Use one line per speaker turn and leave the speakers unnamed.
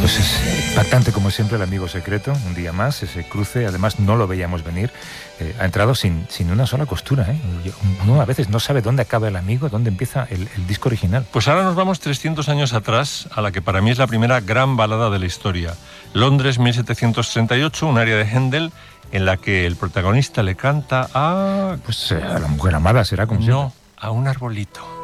Pues es impactante, como siempre, el amigo secreto. Un día más, ese cruce, además no lo veíamos venir. Ha entrado sin una sola costura, ¿eh? Uno a veces no sabe dónde acaba el amigo, dónde empieza el disco original.
Pues ahora nos vamos 300 años atrás, a la que para mí es la primera gran balada de la historia. Londres, 1738, un aria de Händel, en la que el protagonista le canta a...
Pues a la mujer amada será, como siempre.
No, a un arbolito.